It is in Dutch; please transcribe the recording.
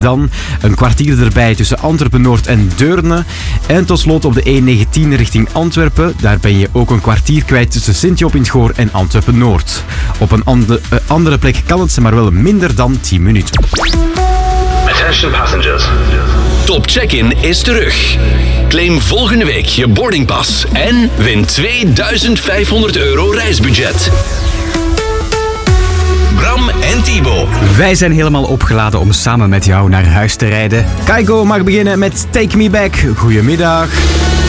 Dan een kwartier erbij tussen Antwerpen-Noord en Deurne. En tot slot op de E19 richting Antwerpen. Daar ben je ook een kwartier kwijt tussen Sint-Job in het Goor en Antwerpen-Noord. Op een andere plek kan het, maar wel minder dan 10 minuten. Attention passengers. Top Check-in is terug. Claim volgende week je boardingpas en win €2500 reisbudget. Bram en Thibaut. Wij zijn helemaal opgeladen om samen met jou naar huis te rijden. Keigo mag beginnen met Take Me Back. Goedemiddag.